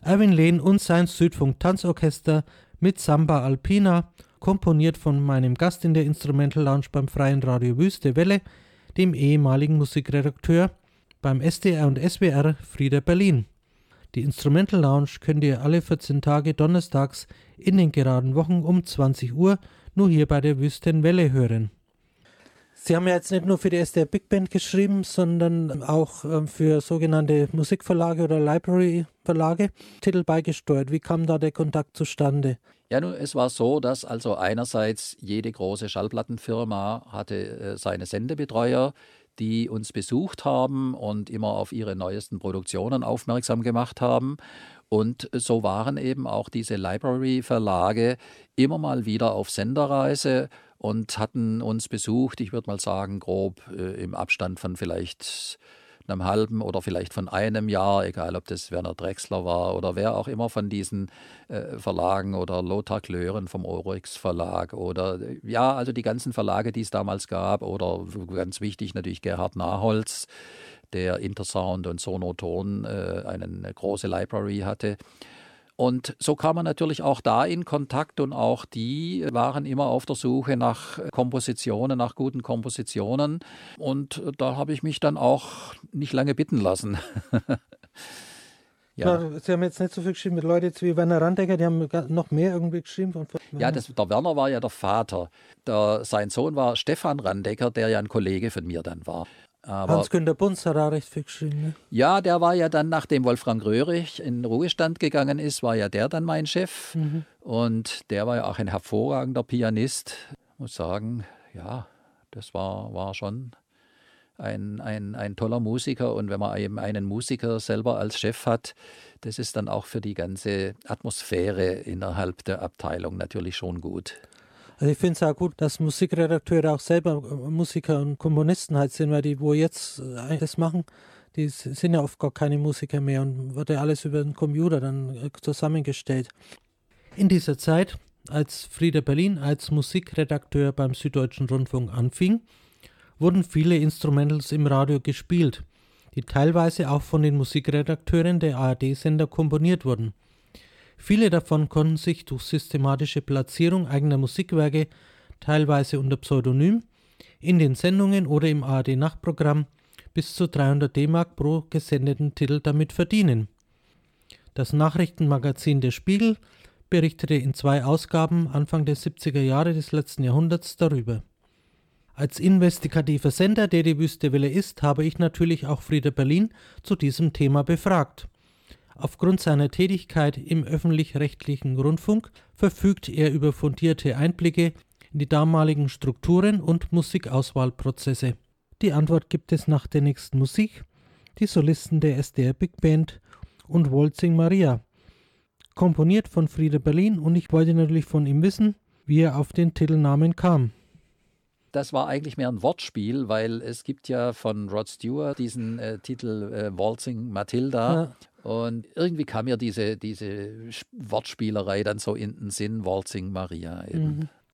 Erwin Lehn und sein Südfunk-Tanzorchester mit Samba Alpina, komponiert von meinem Gast in der Instrumental Lounge beim Freien Radio Wüste Welle, dem ehemaligen Musikredakteur beim SDR und SWR Frieder Berlin. Die Instrumental Lounge könnt ihr alle 14 Tage donnerstags in den geraden Wochen um 20 Uhr nur hier bei der Wüstenwelle hören. Sie haben ja jetzt nicht nur für die SDR Big Band geschrieben, sondern auch für sogenannte Musikverlage oder Library-Verlage Titel beigesteuert. Wie kam da der Kontakt zustande? Ja, nun, es war so, dass also einerseits jede große Schallplattenfirma hatte seine Sendebetreuer, die uns besucht haben und immer auf ihre neuesten Produktionen aufmerksam gemacht haben. Und so waren eben auch diese Library-Verlage immer mal wieder auf Senderreise und hatten uns besucht, ich würde mal sagen, grob im Abstand von vielleicht einem halben oder vielleicht von einem Jahr, egal ob das Werner Drexler war oder wer auch immer von diesen Verlagen oder Lothar Klören vom Oryx Verlag oder ja, also die ganzen Verlage, die es damals gab oder ganz wichtig natürlich Gerhard Naholz, der Intersound und Sonoton eine große Library hatte. Und so kam man natürlich auch da in Kontakt und auch die waren immer auf der Suche nach Kompositionen, nach guten Kompositionen. Und da habe ich mich dann auch nicht lange bitten lassen. Ja. Sie haben jetzt nicht so viel geschrieben mit Leuten wie Werner Randecker, die haben noch mehr irgendwie geschrieben. Ja, der Werner war ja der Vater. Sein Sohn war Stefan Randecker, der ja ein Kollege von mir dann war. Hans-Günter Bunz hat auch recht viel geschrieben. Ne? Ja, der war ja dann, nachdem Wolfgang Röhrig in Ruhestand gegangen ist, war ja der dann mein Chef. Mhm. Und der war ja auch ein hervorragender Pianist. Ich muss sagen, ja, das war schon ein toller Musiker. Und wenn man eben einen Musiker selber als Chef hat, das ist dann auch für die ganze Atmosphäre innerhalb der Abteilung natürlich schon gut. Also ich finde es auch gut, dass Musikredakteure auch selber Musiker und Komponisten halt sind, weil die, wo jetzt das machen, die sind ja oft gar keine Musiker mehr und wird ja alles über den Computer dann zusammengestellt. In dieser Zeit, als Frieder Berlin als Musikredakteur beim Süddeutschen Rundfunk anfing, wurden viele Instrumentals im Radio gespielt, die teilweise auch von den Musikredakteuren der ARD-Sender komponiert wurden. Viele davon konnten sich durch systematische Platzierung eigener Musikwerke, teilweise unter Pseudonym, in den Sendungen oder im ARD-Nachtprogramm bis zu 300 D-Mark pro gesendeten Titel damit verdienen. Das Nachrichtenmagazin Der Spiegel berichtete in 2 Ausgaben Anfang der 70er Jahre des letzten Jahrhunderts darüber. Als investigativer Sender, der die Wüstewelle ist, habe ich natürlich auch Frieder Berlin zu diesem Thema befragt. Aufgrund seiner Tätigkeit im öffentlich-rechtlichen Rundfunk verfügt er über fundierte Einblicke in die damaligen Strukturen und Musikauswahlprozesse. Die Antwort gibt es nach der nächsten Musik, die Solisten der SDR Big Band und Waltzing Maria. Komponiert von Frieder Berlin und ich wollte natürlich von ihm wissen, wie er auf den Titelnamen kam. Das war eigentlich mehr ein Wortspiel, weil es gibt ja von Rod Stewart diesen Titel Waltzing Matilda. Ja. Und irgendwie kam mir diese Wortspielerei dann so in den Sinn, Waltzing Maria eben.